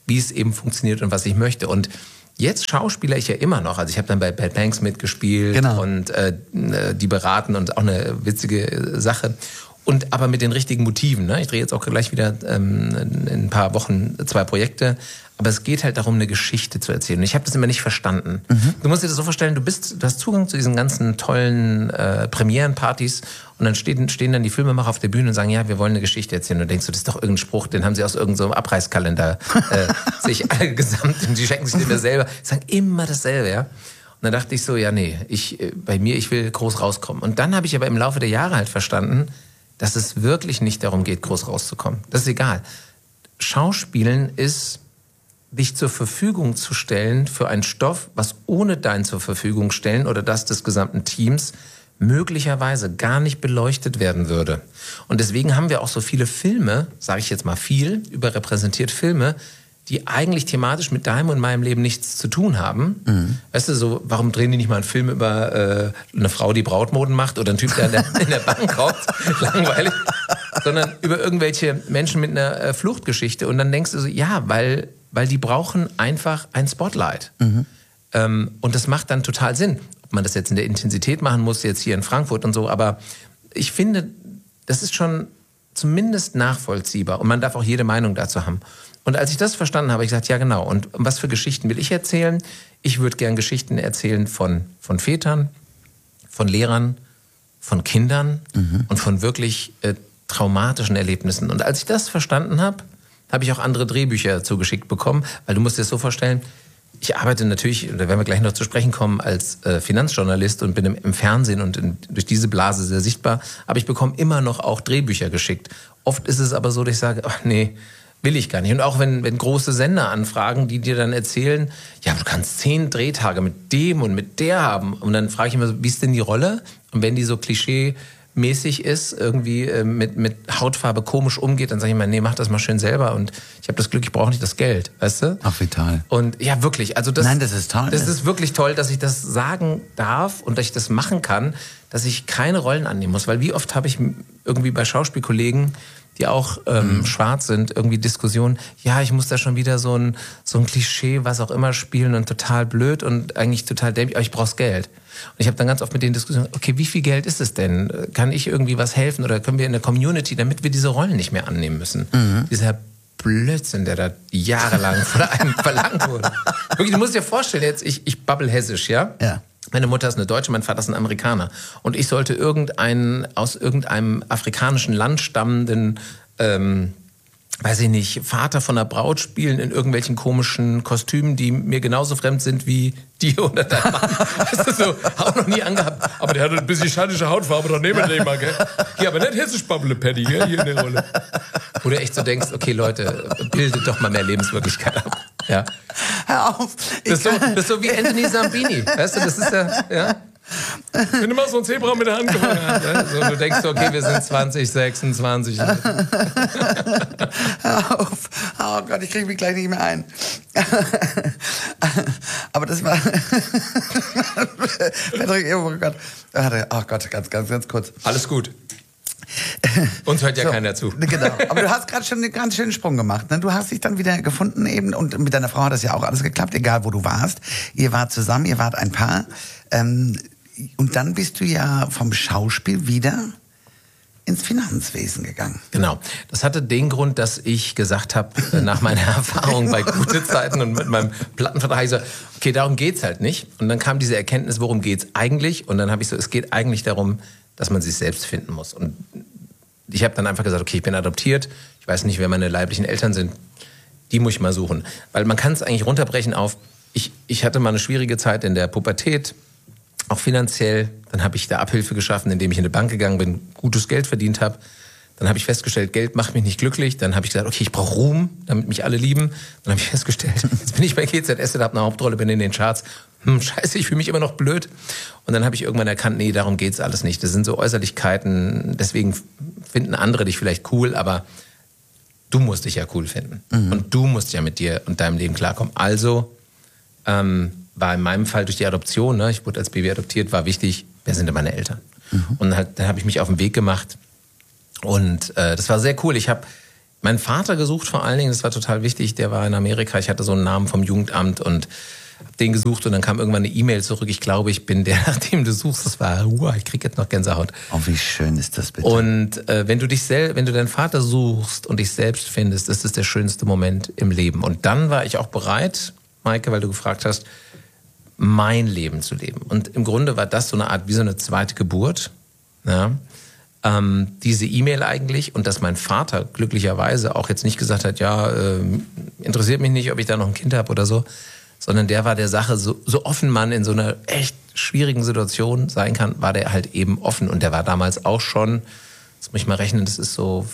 wie es eben funktioniert und was ich möchte. Und jetzt schauspieler ich ja immer noch. Also ich habe dann bei Bad Banks mitgespielt und die beraten und auch eine witzige Sache. Und aber mit den richtigen Motiven. Ne? Ich drehe jetzt auch gleich wieder in ein paar Wochen 2 Projekte. Aber es geht halt darum, eine Geschichte zu erzählen. Und ich habe das immer nicht verstanden. Du musst dir das so vorstellen, du hast Zugang zu diesen ganzen tollen Premierenpartys und dann stehen dann die Filmemacher auf der Bühne und sagen, ja, wir wollen eine Geschichte erzählen. Und du denkst, das ist doch irgendein Spruch, den haben sie aus irgendeinem Abreißkalender sich alle gesamt, die schenken sich den selber, sagen immer dasselbe, ja. Und dann dachte ich so, ja, nee, ich will groß rauskommen. Und dann habe ich aber im Laufe der Jahre halt verstanden, dass es wirklich nicht darum geht, groß rauszukommen. Das ist egal. Schauspielen ist, dich zur Verfügung zu stellen für einen Stoff, was ohne dein zur Verfügung stellen oder das des gesamten Teams möglicherweise gar nicht beleuchtet werden würde. Und deswegen haben wir auch so viele Filme, sage ich jetzt mal viel, überrepräsentiert Filme, die eigentlich thematisch mit deinem und meinem Leben nichts zu tun haben. Weißt du, so, warum drehen die nicht mal einen Film über eine Frau, die Brautmoden macht oder einen Typ, der in der Bank raubt? Langweilig. Sondern über irgendwelche Menschen mit einer Fluchtgeschichte. Und dann denkst du so, ja, weil die brauchen einfach ein Spotlight. Und das macht dann total Sinn. Ob man das jetzt in der Intensität machen muss, jetzt hier in Frankfurt und so, aber ich finde, das ist schon zumindest nachvollziehbar und man darf auch jede Meinung dazu haben. Und als ich das verstanden habe, habe ich gesagt, ja genau, und was für Geschichten will ich erzählen? Ich würde gern Geschichten erzählen von Vätern, von Lehrern, von Kindern und von wirklich traumatischen Erlebnissen. Und als ich das verstanden habe, habe ich auch andere Drehbücher zugeschickt bekommen, weil du musst dir das so vorstellen, ich arbeite natürlich, da werden wir gleich noch zu sprechen kommen, als Finanzjournalist und bin im Fernsehen und durch diese Blase sehr sichtbar, aber ich bekomme immer noch auch Drehbücher geschickt. Oft ist es aber so, dass ich sage, ach nee, will ich gar nicht. Und auch wenn große Sender anfragen, die dir dann erzählen, ja, du kannst 10 Drehtage mit dem und mit der haben. Und dann frage ich immer so, wie ist denn die Rolle? Und wenn die so klischee-mäßig ist, irgendwie mit Hautfarbe komisch umgeht, dann sage ich mal, nee, mach das mal schön selber. Und ich habe das Glück, ich brauche nicht das Geld, weißt du? Ach, wie toll. Und ja, wirklich. Also Nein, das ist toll. Das ist wirklich toll, dass ich das sagen darf und dass ich das machen kann, dass ich keine Rollen annehmen muss. Weil wie oft habe ich irgendwie bei Schauspielkollegen, die auch schwarz sind, irgendwie Diskussionen, ja, ich muss da schon wieder so ein Klischee, was auch immer spielen und total blöd und eigentlich total dämlich, aber ich brauch's Geld. Und ich habe dann ganz oft mit denen Diskussionen, okay, wie viel Geld ist es denn? Kann ich irgendwie was helfen oder können wir in der Community, damit wir diese Rollen nicht mehr annehmen müssen? Dieser Blödsinn, der da jahrelang von einem verlangt wurde. Wirklich, du musst dir vorstellen, jetzt, ich babbel hessisch, ja? Ja. Meine Mutter ist eine Deutsche, mein Vater ist ein Amerikaner. Und ich sollte aus irgendeinem afrikanischen Land stammenden, weiß ich nicht, Vater von einer Braut spielen in irgendwelchen komischen Kostümen, die mir genauso fremd sind wie die oder dein Mann. Das ist so, auch noch nie angehabt. Aber der hat ein bisschen schadische Hautfarbe, doch nehmen wir den mal, gell? Ja, aber nicht hessisch Babbele-Paddy, gell, hier in der Rolle. Wo du echt so denkst, okay, Leute, bildet doch mal mehr Lebenswirklichkeit ab. Ja. Hör auf. Das ist so wie Anthony Sambini. Weißt du, das ist ja. Wenn du mal so ein Zebra mit der Hand gefangen hast, ne? So, du denkst, okay, wir sind 2026. Hör auf. Oh Gott, ich kriege mich gleich nicht mehr ein. Aber das war... Patrick, oh Gott. Oh Gott, ganz kurz. Alles gut. Uns hört ja so, keiner zu. Genau. Aber du hast gerade schon einen ganz schönen Sprung gemacht. Ne? Du hast dich dann wieder gefunden eben und mit deiner Frau hat das ja auch alles geklappt, egal wo du warst. Ihr wart zusammen, ihr wart ein Paar. Und dann bist du ja vom Schauspiel wieder ins Finanzwesen gegangen. Genau. Das hatte den Grund, dass ich gesagt habe, nach meiner Erfahrung bei Gute Zeiten und mit meinem Plattenvertrag, ich so, okay, darum geht's halt nicht. Und dann kam diese Erkenntnis, worum geht's eigentlich? Und dann habe ich so, es geht eigentlich darum, dass man sich selbst finden muss. Und ich habe dann einfach gesagt, okay, ich bin adoptiert, ich weiß nicht, wer meine leiblichen Eltern sind, die muss ich mal suchen. Weil man kann es eigentlich runterbrechen auf, ich hatte mal eine schwierige Zeit in der Pubertät, auch finanziell. Dann habe ich da Abhilfe geschaffen, indem ich in eine Bank gegangen bin, gutes Geld verdient habe. Dann habe ich festgestellt, Geld macht mich nicht glücklich. Dann habe ich gesagt, okay, ich brauche Ruhm, damit mich alle lieben. Dann habe ich festgestellt, jetzt bin ich bei GZSZ, habe eine Hauptrolle, bin in den Charts. Scheiße, ich fühle mich immer noch blöd. Und dann habe ich irgendwann erkannt, nee, darum geht's alles nicht. Das sind so Äußerlichkeiten, deswegen finden andere dich vielleicht cool, aber du musst dich ja cool finden. Und du musst ja mit dir und deinem Leben klarkommen. Also war in meinem Fall durch die Adoption, ne, ich wurde als Baby adoptiert, war wichtig, wer sind denn meine Eltern? Und dann habe ich mich auf den Weg gemacht und das war sehr cool. Ich habe meinen Vater gesucht vor allen Dingen, das war total wichtig, der war in Amerika, ich hatte so einen Namen vom Jugendamt und hab den gesucht und dann kam irgendwann eine E-Mail zurück, ich glaube, ich bin der, nach dem du suchst, das war, ich krieg jetzt noch Gänsehaut. Oh, wie schön ist das bitte. Und wenn du deinen Vater suchst und dich selbst findest, ist das der schönste Moment im Leben. Und dann war ich auch bereit, Maike, weil du gefragt hast, mein Leben zu leben. Und im Grunde war das so eine Art, wie so eine zweite Geburt, ja. Diese E-Mail eigentlich und dass mein Vater glücklicherweise auch jetzt nicht gesagt hat, interessiert mich nicht, ob ich da noch ein Kind habe oder so, sondern der war der Sache, so offen man in so einer echt schwierigen Situation sein kann, war der halt eben offen und der war damals auch schon, jetzt muss ich mal rechnen, das ist so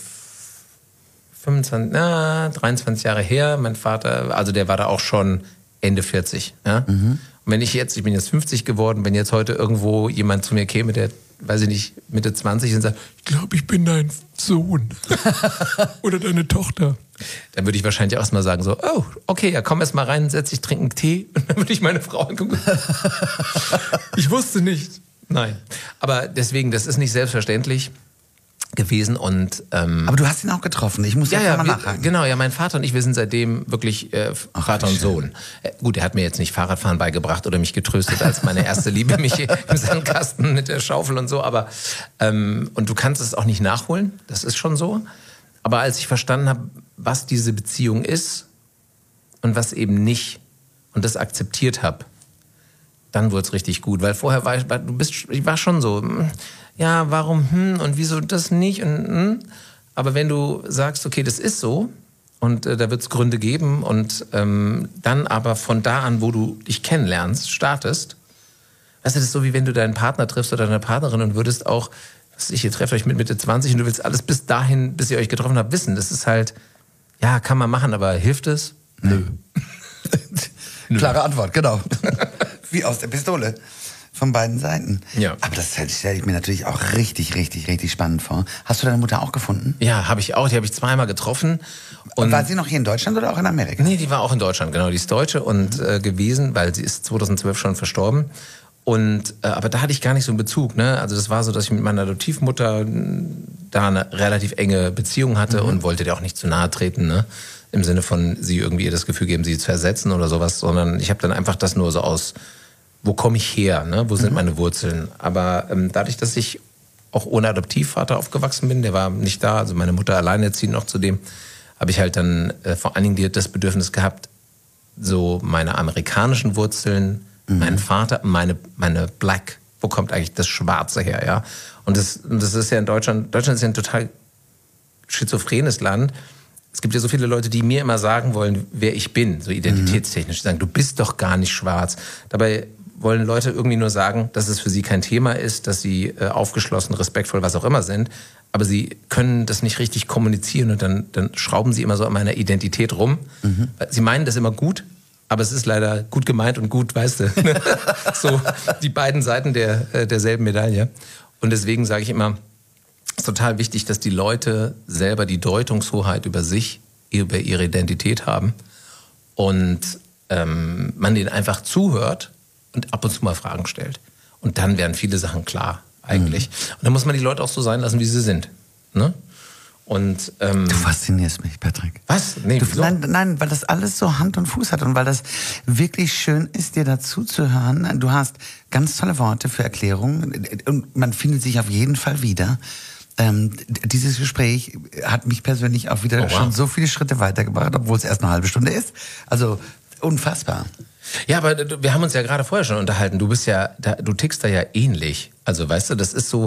23 Jahre her, mein Vater, also der war da auch schon Ende 40, ja. Und wenn ich bin jetzt 50 geworden, wenn jetzt heute irgendwo jemand zu mir käme, der weiß ich nicht, Mitte 20 und sagt, ich glaube, ich bin dein Sohn oder deine Tochter. Dann würde ich wahrscheinlich auch erstmal sagen so, oh, okay, ja, komm erst mal rein, setz dich, trink einen Tee. Und dann würde ich meine Frau angucken. Ich wusste nicht. Nein. Aber deswegen, das ist nicht selbstverständlich gewesen und aber du hast ihn auch getroffen. Ich muss mal nachhaken. Genau, ja, mein Vater und ich, wir sind seitdem wirklich Vater und Sohn. Gut, er hat mir jetzt nicht Fahrradfahren beigebracht oder mich getröstet, als meine erste Liebe mich im Sandkasten mit der Schaufel und so, aber und du kannst es auch nicht nachholen, das ist schon so. Aber als ich verstanden habe, was diese Beziehung ist und was eben nicht und das akzeptiert habe, dann wurde es richtig gut, weil vorher ich war schon so, ja, warum, und wieso das nicht, aber wenn du sagst, okay, das ist so und da wird es Gründe geben und dann aber von da an, wo du dich kennenlernst, startest, weißt du, das ist so, wie wenn du deinen Partner triffst oder deine Partnerin und würdest auch, ihr trefft euch mit Mitte 20 und du willst alles bis dahin, bis ihr euch getroffen habt, wissen, das ist halt, ja, kann man machen, aber hilft es? Nö. Klare Antwort, genau. Wie aus der Pistole. Von beiden Seiten. Ja. Aber das stelle ich mir natürlich auch richtig, richtig, richtig spannend vor. Hast du deine Mutter auch gefunden? Ja, habe ich auch. Die habe ich zweimal getroffen. Und war sie noch hier in Deutschland oder auch in Amerika? Nee, die war auch in Deutschland, genau. Die ist Deutsche und gewesen, weil sie ist 2012 schon verstorben. Und aber da hatte ich gar nicht so einen Bezug. Ne? Also das war so, dass ich mit meiner Adoptivmutter da eine relativ enge Beziehung hatte und wollte der auch nicht zu nahe treten. Ne? Im Sinne von, sie irgendwie ihr das Gefühl geben, sie zu ersetzen oder sowas. Sondern ich habe dann einfach das nur so aus... Wo komme ich her? Ne? Wo sind meine Wurzeln? Aber dadurch, dass ich auch ohne Adoptivvater aufgewachsen bin, der war nicht da, also meine Mutter alleinerziehend noch zudem, habe ich halt dann vor allen Dingen das Bedürfnis gehabt, so meine amerikanischen Wurzeln, meinen Vater, meine Black, wo kommt eigentlich das Schwarze her? Ja? Und das ist ja in Deutschland ist ja ein total schizophrenes Land. Es gibt ja so viele Leute, die mir immer sagen wollen, wer ich bin, so identitätstechnisch. Die sagen, du bist doch gar nicht schwarz. Dabei wollen Leute irgendwie nur sagen, dass es für sie kein Thema ist, dass sie aufgeschlossen, respektvoll, was auch immer sind. Aber sie können das nicht richtig kommunizieren und dann schrauben sie immer so an meiner Identität rum. Sie meinen das immer gut, aber es ist leider gut gemeint und gut, weißt du. So die beiden Seiten derselben Medaille. Und deswegen sage ich immer, es ist total wichtig, dass die Leute selber die Deutungshoheit über sich, über ihre Identität haben und man denen einfach zuhört und ab und zu mal Fragen stellt. Und dann werden viele Sachen klar, eigentlich. Und dann muss man die Leute auch so sein lassen, wie sie sind. Ne? Und, du faszinierst mich, Patrick. Was? Nee, nein, weil das alles so Hand und Fuß hat und weil das wirklich schön ist, dir dazu zu hören. Du hast ganz tolle Worte für Erklärungen und man findet sich auf jeden Fall wieder. Dieses Gespräch hat mich persönlich auch wieder schon so viele Schritte weitergebracht, obwohl es erst eine halbe Stunde ist. Also unfassbar. Ja, aber wir haben uns ja gerade vorher schon unterhalten. Du tickst da ja ähnlich. Also weißt du, das ist so,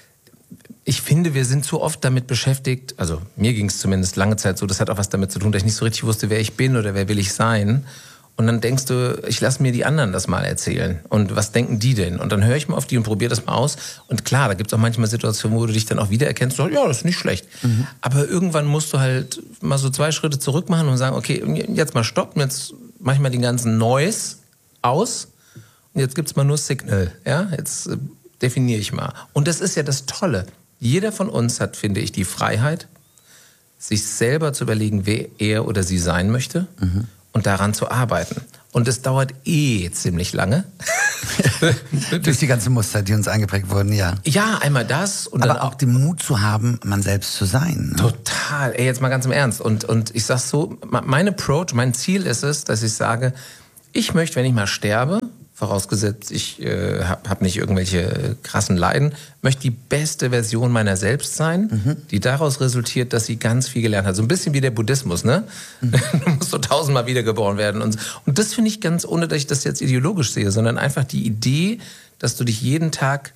ich finde, wir sind zu oft damit beschäftigt, also mir ging es zumindest lange Zeit so, das hat auch was damit zu tun, dass ich nicht so richtig wusste, wer ich bin oder wer will ich sein. Und dann denkst du, ich lasse mir die anderen das mal erzählen. Und was denken die denn? Und dann höre ich mal auf die und probiere das mal aus. Und klar, da gibt es auch manchmal Situationen, wo du dich dann auch wiedererkennst. So, ja, das ist nicht schlecht. Aber irgendwann musst du halt mal so 2 Schritte zurück machen und sagen, okay, jetzt mal stoppen, jetzt mach ich mal den ganzen Noise aus. Und jetzt gibt's mal nur Signal. Ja? Jetzt definiere ich mal. Und das ist ja das Tolle. Jeder von uns hat, finde ich, die Freiheit, sich selber zu überlegen, wer er oder sie sein möchte. Und daran zu arbeiten. Und es dauert ziemlich lange. Durch die ganzen Muster, die uns eingeprägt wurden, ja. Ja, einmal das. Und aber dann auch den Mut zu haben, man selbst zu sein. Ne? Total. Ey, jetzt mal ganz im Ernst. Und ich sag's so, mein Approach, mein Ziel ist es, dass ich sage, ich möchte, wenn ich mal sterbe, vorausgesetzt, ich hab nicht irgendwelche krassen Leiden, möchte die beste Version meiner selbst sein, die daraus resultiert, dass sie ganz viel gelernt hat. So ein bisschen wie der Buddhismus, ne? Du musst so 1000-mal wiedergeboren werden. Und das finde ich ganz, ohne dass ich das jetzt ideologisch sehe, sondern einfach die Idee, dass du dich jeden Tag,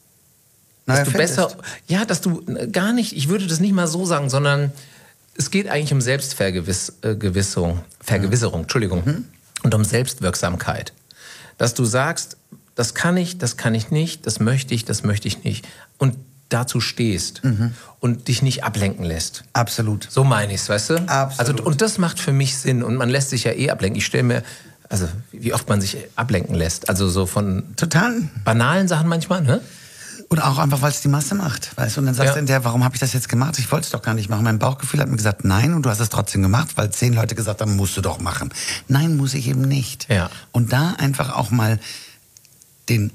dass du besser, ja, dass du gar nicht, ich würde das nicht mal so sagen, sondern es geht eigentlich um Vergewisserung, Entschuldigung, und um Selbstwirksamkeit. Dass du sagst, das kann ich nicht, das möchte ich nicht. Und dazu stehst und dich nicht ablenken lässt. Absolut. So meine ich es, weißt du? Absolut. Also, und das macht für mich Sinn. Und man lässt sich ja ablenken. Ich stelle mir, also wie oft man sich ablenken lässt. Also so von total banalen Sachen manchmal, ne? Oder auch einfach, weil es die Masse macht, weißt du? Und dann sagst du hinterher, warum habe ich das jetzt gemacht? Ich wollte es doch gar nicht machen. Mein Bauchgefühl hat mir gesagt, nein, und du hast es trotzdem gemacht, weil 10 Leute gesagt haben, musst du doch machen. Nein, muss ich eben nicht. Ja. Und da einfach auch mal den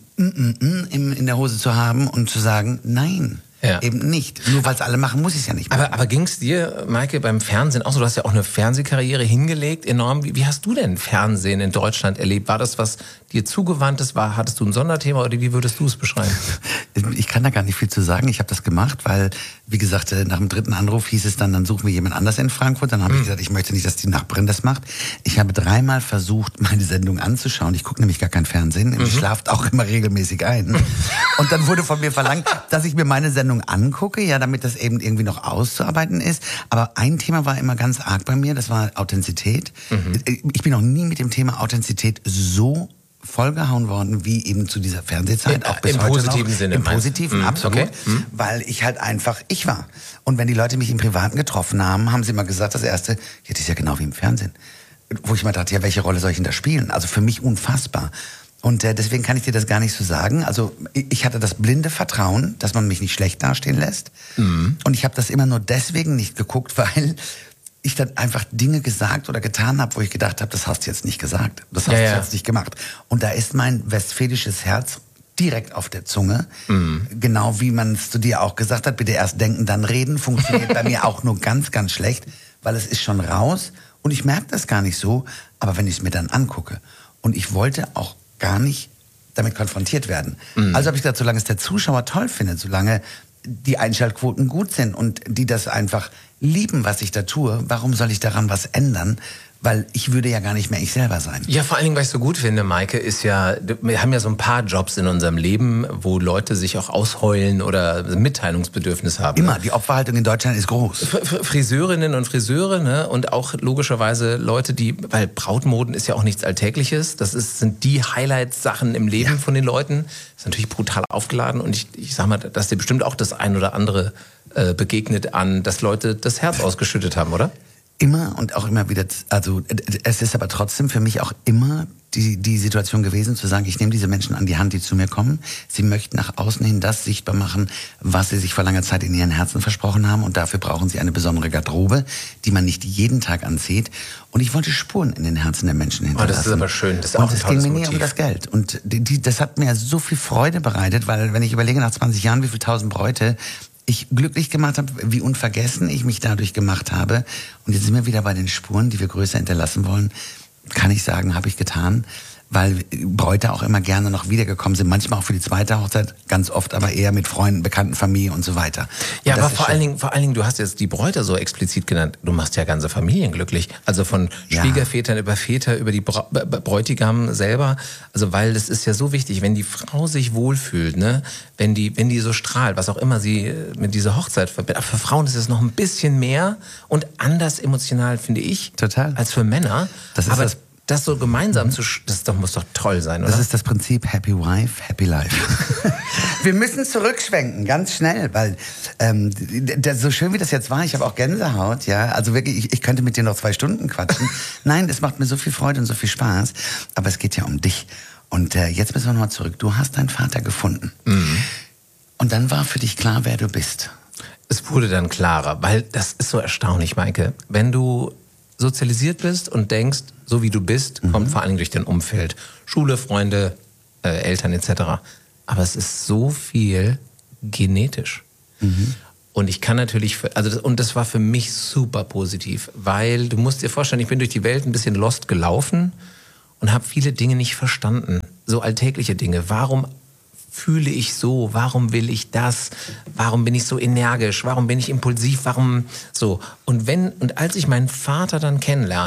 in der Hose zu haben und zu sagen, nein. Ja. Eben nicht. Nur weil es alle machen, muss ich es ja nicht machen. Aber ging es dir, Maike, beim Fernsehen auch so? Du hast ja auch eine Fernsehkarriere hingelegt, enorm. Wie hast du denn Fernsehen in Deutschland erlebt? War das, was dir zugewandtes war? Hattest du ein Sonderthema oder wie würdest du es beschreiben? Ich kann da gar nicht viel zu sagen. Ich habe das gemacht, weil, wie gesagt, nach dem 3. Anruf hieß es dann suchen wir jemand anders in Frankfurt. Dann habe ich gesagt, ich möchte nicht, dass die Nachbarin das macht. Ich habe 3-mal versucht, meine Sendung anzuschauen. Ich gucke nämlich gar kein Fernsehen. Ich schlafe auch immer regelmäßig ein. Und dann wurde von mir verlangt, dass ich mir meine Sendung angucke, ja, damit das eben irgendwie noch auszuarbeiten ist. Aber ein Thema war immer ganz arg bei mir, das war Authentizität. Ich bin noch nie mit dem Thema Authentizität so vollgehauen worden, wie eben zu dieser Fernsehzeit, auch bis im heute positiven noch. Sinne. Im positiven, absolut. Okay. Weil ich halt einfach ich war. Und wenn die Leute mich im Privaten getroffen haben, haben sie immer gesagt, das Erste, ja, das ist ja genau wie im Fernsehen. Wo ich mal dachte, ja, welche Rolle soll ich denn da spielen? Also für mich unfassbar. Und deswegen kann ich dir das gar nicht so sagen. Also ich hatte das blinde Vertrauen, dass man mich nicht schlecht dastehen lässt. Und ich habe das immer nur deswegen nicht geguckt, weil ich dann einfach Dinge gesagt oder getan habe, wo ich gedacht habe, das hast du jetzt nicht gesagt. Das hast du jetzt nicht gemacht. Und da ist mein westfälisches Herz direkt auf der Zunge. Genau wie man es zu dir auch gesagt hat, bitte erst denken, dann reden, funktioniert bei mir auch nur ganz, ganz schlecht, weil es ist schon raus und ich merke das gar nicht so, aber wenn ich es mir dann angucke und ich wollte auch gar nicht damit konfrontiert werden. Also habe ich gesagt, solange es der Zuschauer toll findet, solange die Einschaltquoten gut sind und die das einfach lieben, was ich da tue, warum soll ich daran was ändern? Weil ich würde ja gar nicht mehr ich selber sein. Ja, vor allen Dingen, was ich so gut finde, Maike, ist ja, wir haben ja so ein paar Jobs in unserem Leben, wo Leute sich auch ausheulen oder Mitteilungsbedürfnis haben. Immer, die Opferhaltung in Deutschland ist groß. Friseurinnen und Friseure, ne? Und auch logischerweise Leute, weil Brautmoden ist ja auch nichts Alltägliches, sind die Highlight-Sachen im Leben von den Leuten. Das ist natürlich brutal aufgeladen und ich sag mal, dass dir bestimmt auch das ein oder andere begegnet an, dass Leute das Herz ausgeschüttet haben, oder? Immer und auch immer wieder, also es ist aber trotzdem für mich auch immer die Situation gewesen, zu sagen, ich nehme diese Menschen an die Hand, die zu mir kommen. Sie möchten nach außen hin das sichtbar machen, was sie sich vor langer Zeit in ihren Herzen versprochen haben. Und dafür brauchen sie eine besondere Garderobe, die man nicht jeden Tag anzieht. Und ich wollte Spuren in den Herzen der Menschen hinterlassen. Oh, das ist aber schön. Das ist auch ein tolles ging mir nie Motiv. um das Geld. Und das hat mir so viel Freude bereitet, weil wenn ich überlege, nach 20 Jahren, wie viele 1000 Bräute ich glücklich gemacht habe, wie unvergessen ich mich dadurch gemacht habe. Und jetzt sind wir wieder bei den Spuren, die wir größer hinterlassen wollen. Kann ich sagen, habe ich getan. Weil Bräute auch immer gerne noch wiedergekommen sind. Manchmal auch für die zweite Hochzeit, ganz oft aber eher mit Freunden, Bekannten, Familie und so weiter. Ja, aber vor allen Dingen, du hast jetzt die Bräute so explizit genannt. Du machst ja ganze Familien glücklich. Also von Schwiegervätern über Väter, über die Bräutigam selber. Also weil das ist ja so wichtig, wenn die Frau sich wohlfühlt, ne? Wenn die so strahlt, was auch immer sie mit dieser Hochzeit verbindet. Aber für Frauen ist es noch ein bisschen mehr und anders emotional, finde ich. Total. Als für Männer. Das ist das so gemeinsam muss doch toll sein, oder? Das ist das Prinzip Happy Wife, Happy Life. Wir müssen zurückschwenken, ganz schnell, weil so schön wie das jetzt war, ich habe auch Gänsehaut, ja. Also wirklich, ich könnte mit dir noch 2 Stunden quatschen. Nein, es macht mir so viel Freude und so viel Spaß, aber es geht ja um dich. Und jetzt müssen wir nochmal zurück. Du hast deinen Vater gefunden. Und dann war für dich klar, wer du bist. Es wurde dann klarer, weil das ist so erstaunlich, Maike. Wenn du sozialisiert bist und denkst, so wie du bist, kommt vor allen Dingen durch dein Umfeld. Schule, Freunde, Eltern etc. Aber es ist so viel genetisch. Und ich kann natürlich, und das war für mich super positiv, weil du musst dir vorstellen, ich bin durch die Welt ein bisschen lost gelaufen und habe viele Dinge nicht verstanden. So alltägliche Dinge. Warum fühle ich so? Warum will ich das? Warum bin ich so energisch? Warum bin ich impulsiv? Warum so? Und als ich meinen Vater dann kennenlerne,